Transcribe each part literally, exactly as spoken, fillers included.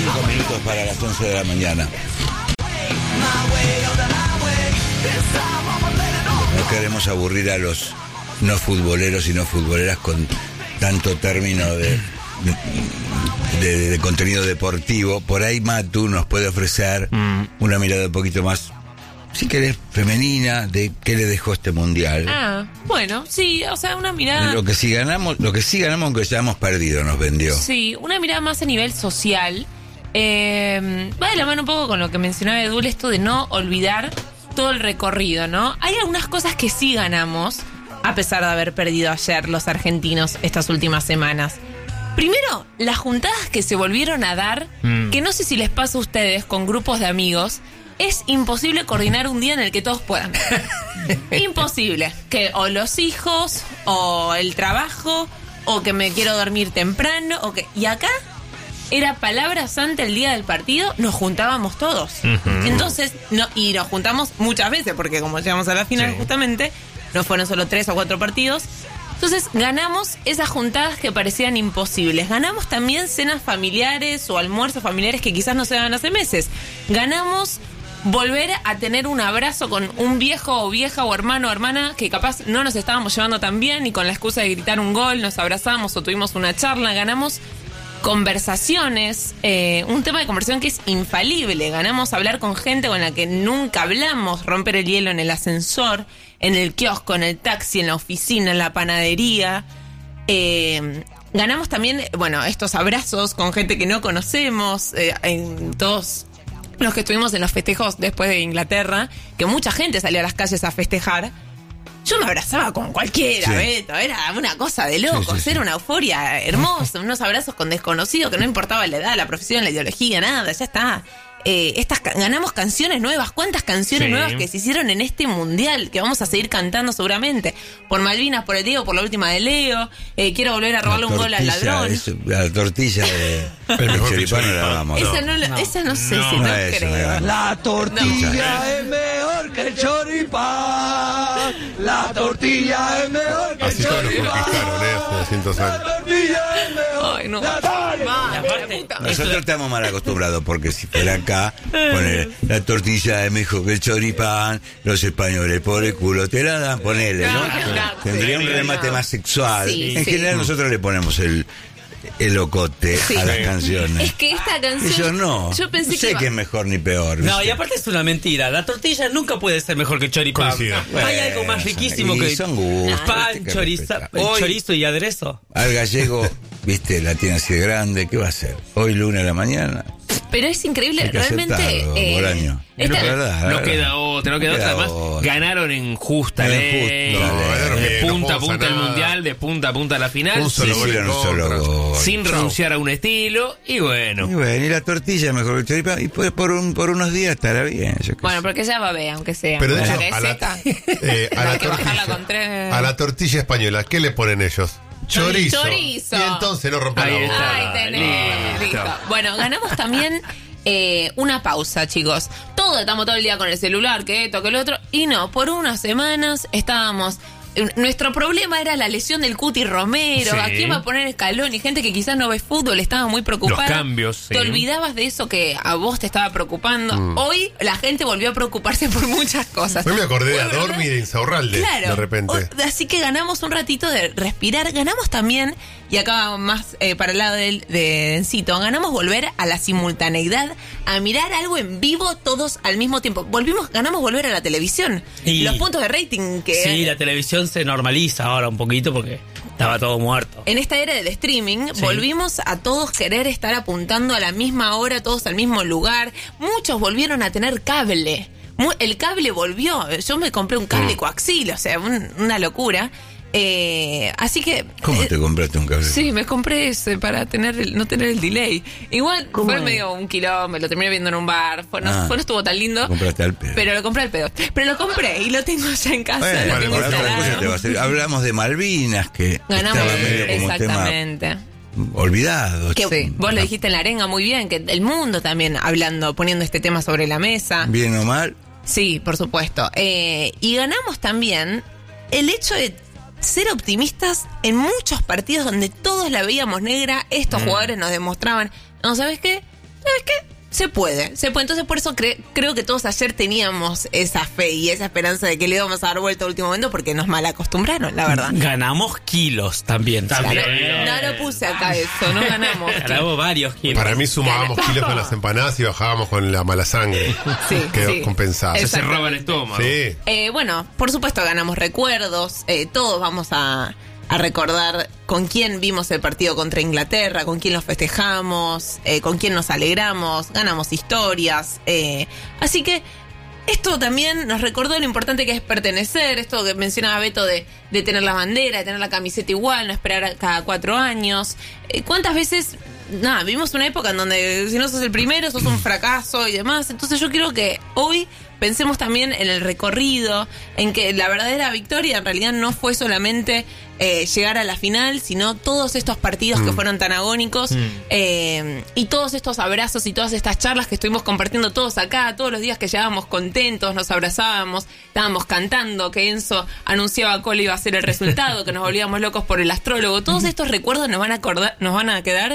cinco minutos para las once de la mañana. No queremos aburrir a los no futboleros y no futboleras con tanto término de, de, de, de contenido deportivo. Por ahí Matu nos puede ofrecer mm. una mirada un poquito más, si querés, femenina, de qué le dejó este mundial. Ah, bueno, sí, o sea, una mirada... Lo que sí ganamos, lo que sí ganamos aunque ya hemos perdido, nos vendió. Sí, una mirada más a nivel social. Eh, va de la mano un poco con lo que mencionaba Edul, esto de no olvidar todo el recorrido, ¿no? Hay algunas cosas que sí ganamos, a pesar de haber perdido ayer los argentinos estas últimas semanas. Primero, las juntadas que se volvieron a dar, mm. que no sé si les pasa a ustedes con grupos de amigos, es imposible coordinar un día en el que todos puedan. Imposible. Que o los hijos, o el trabajo, o que me quiero dormir temprano, o que... Y acá... Era palabra santa el día del partido, nos juntábamos todos. Uh-huh. Entonces, no, y nos juntamos muchas veces, porque como llegamos a la final sí. justamente, no fueron solo tres o cuatro partidos. Entonces, ganamos esas juntadas que parecían imposibles. Ganamos también cenas familiares o almuerzos familiares que quizás no se daban hace meses. Ganamos volver a tener un abrazo con un viejo o vieja o hermano o hermana que capaz no nos estábamos llevando tan bien y con la excusa de gritar un gol nos abrazamos o tuvimos una charla. Ganamos conversaciones, eh, un tema de conversación que es infalible. Ganamos hablar con gente con la que nunca hablamos, romper el hielo en el ascensor, en el kiosco, en el taxi, en la oficina, en la panadería. Eh, ganamos también, bueno, estos abrazos con gente que no conocemos, eh, en todos los que estuvimos en los festejos después de Inglaterra, que mucha gente salió a las calles a festejar. Yo me abrazaba con cualquiera, sí. Beto, era una cosa de locos, sí, sí, sí. Era una euforia hermosa, unos abrazos con desconocidos que no importaba la edad, la profesión, la ideología, nada, ya está. Eh, estas ganamos canciones nuevas, ¿cuántas canciones sí. nuevas que se hicieron en este mundial que vamos a seguir cantando seguramente? Por Malvinas, por el Diego, por la última de Leo, eh, quiero volver a robarle un gol al ladrón. Es, la tortilla de el choripán no la vamos. Esa no, no, esa no sé no, si no, no creo. No. La tortilla no. es mejor que el choripán. La tortilla es mejor que así el choripán. La tortilla es mejor. Ay, no. La Va, Nosotros estamos mal acostumbrados porque si fuera acá, poner la tortilla es mejor que el choripán, los españoles por el culo te la dan, ponele, ¿no? No, no, Tendría sí, un remate no. más sexual. Sí, en sí. general nosotros le ponemos el el locote sí. a las canciones. Es que esta canción... Yo no, yo pensé no sé que, que es mejor ni peor. No, ¿viste? y aparte es una mentira. La tortilla nunca puede ser mejor que el choripán. Coincido. No, hay algo más riquísimo y que son gustos, pan, choriza, Hoy, chorizo y aderezo. Al gallego, viste, la tiene así de grande, ¿qué va a hacer? Hoy lunes a la mañana. Pero es increíble, Hay que realmente... aceptarlo, Eh, Bolaño. esta, La verdad, la No verdad. queda otra, no queda No otra. queda Además, otra. ganaron en justa En ley. justa No, ley. ganaron de bien, no punta a podemos punta el ganar. mundial, de punta a punta a la final. Un solo sin- gol en Hicieron un solo contra. gol. sin Chau. renunciar a un estilo. Y bueno. Y bueno, y la tortilla es mejor que el choripán. Y pues por, un, por unos días estará bien. Yo qué Bueno, sé. porque ya va a ver, aunque sea. Pero de La hecho, que es a la, seca. eh, a, la Hay que bajarla tortilla, con tres... a la tortilla española, ¿qué le ponen ellos? Chorizo. Chorizo. Y entonces no rompan Ahí la boca. está. Ay, tenés. Listo. Listo. Bueno, ganamos también eh, una pausa, chicos. Todos estamos todo el día con el celular, que esto, que lo otro. Y no, por unas semanas estábamos... Nuestro problema era la lesión del Cuti Romero. Sí. ¿A quién va a poner Scaloni? Gente que quizás no ve fútbol, estaba muy preocupada. Los cambios, sí. Te olvidabas de eso que a vos te estaba preocupando. Mm. Hoy la gente volvió a preocuparse por muchas cosas. Hoy me acordé de Bueno, Adormi y de Insaurralde, Claro. de repente. O- así que ganamos un ratito de respirar. Ganamos también, y acá más eh, para el lado de, de Encito, ganamos volver a la simultaneidad, a mirar algo en vivo todos al mismo tiempo. Volvimos, ganamos volver a la televisión. Y- Los puntos de rating que... Sí, la televisión se normaliza ahora un poquito porque estaba todo muerto. En esta era del streaming, Sí. volvimos a todos querer estar apuntando a la misma hora, todos al mismo lugar. Muchos volvieron a tener cable. Mu- El cable volvió. Yo me compré un cable coaxil, o sea, un- una locura. Eh, así que... ¿Cómo eh, te compraste un cable? Sí, me compré ese para tener el- no tener el delay. Igual fue medio un quilombo, lo terminé viendo en un bar. Fue, no, Ah. fue- no estuvo tan lindo. Lo compraste al pedo. Pero lo compré al pedo. Pero lo compré y lo tengo ya en casa. Bueno, lo vale, tengo por otra instalado. cosa te va a hacer. Hablamos de Malvinas, que Ganamos, estaba medio como un tema exactamente. olvidado. Que Sí. vos lo dijiste en la arenga muy bien, que el mundo también hablando, poniendo este tema sobre la mesa. Bien o mal, Sí, por supuesto. Eh, y ganamos también el hecho de ser optimistas en muchos partidos donde todos la veíamos negra. Estos jugadores nos demostraban, no, ¿sabes qué? ¿sabes qué? Se puede, se puede. Entonces por eso cre- creo que todos ayer teníamos esa fe y esa esperanza de que le íbamos a dar vuelta al último momento porque nos mal acostumbraron, la verdad. Ganamos kilos también. También. No lo puse acá eso, no ganamos. Ganamos varios kilos. Para mí sumábamos kilos con las empanadas y bajábamos con la mala sangre. Sí, Quedó sí. compensado. Se Exacto. cerraba el estómago. Sí. Eh, bueno, por supuesto ganamos recuerdos, eh, todos vamos a, a recordar con quién vimos el partido contra Inglaterra, con quién los festejamos, eh, con quién nos alegramos, ganamos historias. Eh, así que esto también nos recordó lo importante que es pertenecer, esto que mencionaba Beto de, de tener la bandera, de tener la camiseta igual, no esperar a cada cuatro años. Eh, ¿Cuántas veces... Nada, vivimos una época en donde si no sos el primero, sos un fracaso y demás. Entonces yo creo que hoy pensemos también en el recorrido, en que la verdadera victoria en realidad no fue solamente eh, llegar a la final, sino todos estos partidos mm. que fueron tan agónicos mm. eh, y todos estos abrazos y todas estas charlas que estuvimos compartiendo todos acá, todos los días que llegábamos contentos, nos abrazábamos, estábamos cantando, que Enzo anunciaba cuál iba a ser el resultado, que nos volvíamos locos por el astrólogo. Todos estos recuerdos nos van a acordar, nos van a quedar.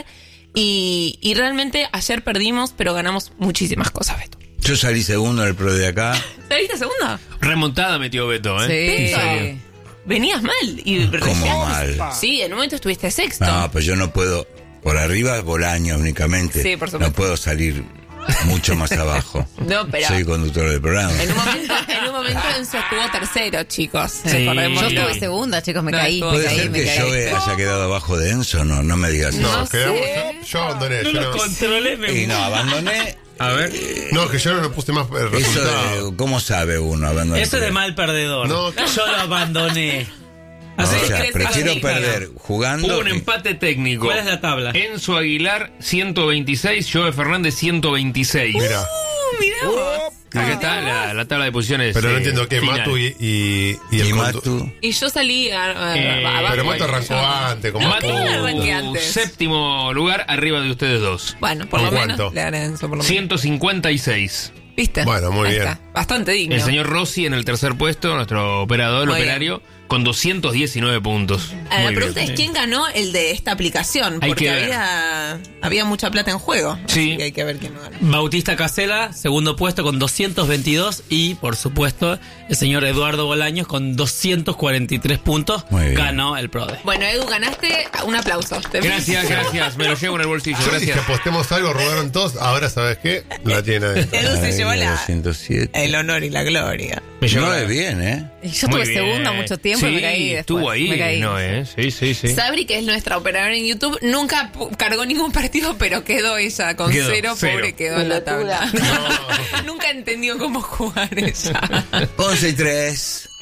Y, y realmente ayer perdimos, pero ganamos muchísimas cosas, Beto. Yo salí segundo en el pro de acá. ¿Saliste segunda? Remontada metió Beto, ¿eh? Sí. En serio. Venías mal. Y ¿Cómo mal? Sí, en un momento estuviste sexto. No, pues yo no puedo. Por arriba, Bolaño únicamente. Sí, por supuesto. No puedo salir mucho más abajo. No, pero... Soy conductor del programa. En un momento, en un momento Enzo estuvo tercero, chicos. Sí. Yo Recordémoslo. estuve segunda, chicos, me No, caí. estuvo- Me ¿Puede caí, ser me que caí. yo eh, haya quedado abajo de Enzo? No, no me digas. No, No quedamos. sé. Yo, yo abandoné. No yo lo no, controlé, me Y no, abandoné. A ver. no, que yo no le puse más eh, Eso resultados. de, ¿cómo sabe uno abandonar? Eso es de mal perdedor. No. Yo lo abandoné. No, Así o que sea, crees prefiero así, perder jugando. Hubo un que- empate técnico. ¿Cuál es la tabla? Enzo Aguilar, ciento veintiséis. Joe Fernández, ciento veintiséis. Mira. Uh, mirá vos. Acá está la, la tabla de posiciones. Pero no eh, entiendo qué, final. Matu y, y, y el Y condu- Matu. Y yo salí a, a- Eh, abajo. Pero Matu ahí. arrancó antes, como Matu, ¿Por qué no arranqué antes? séptimo lugar arriba de ustedes dos. Bueno, por ¿Con lo cuánto? menos le gané a Enzo, por lo menos. ciento cincuenta y seis. ¿Viste? Bueno, muy Ahí bien. está. Bastante digno. El señor Rossi en el tercer puesto, nuestro operador, Muy operario, con doscientos diecinueve puntos. Ah, la Muy pregunta bien. es quién ganó el de esta aplicación, Hay porque que ver. había, había mucha plata en juego. Sí. Así que hay que ver quién lo ganó. Bautista Casela, segundo puesto con doscientos veintidós y, por supuesto, el señor Eduardo Bolaños con doscientos cuarenta y tres puntos. Muy bien. Ganó el PRODE. Bueno, Edu, ganaste un aplauso. Te Gracias, felicito. gracias. Me lo llevo en el bolsillo. Yo dije Gracias. apostemos algo, robaron todos. Ahora, ¿sabes qué? La tiene adentro. Edu se Ay, llevó la, doscientos siete. el honor y la gloria. Me llevo No la- es bien, ¿eh? Y yo Muy estuve bien. segunda mucho tiempo sí, y me caí después. estuvo ahí, Me caí. no, ¿eh? Sí, sí, sí. Sabri, que es nuestra operadora en YouTube, nunca pu- cargó ningún partido, pero quedó ella con Quedó, cero, cero. pobre, quedó en la tabla. Nunca entendió cómo jugar ella. once y tres.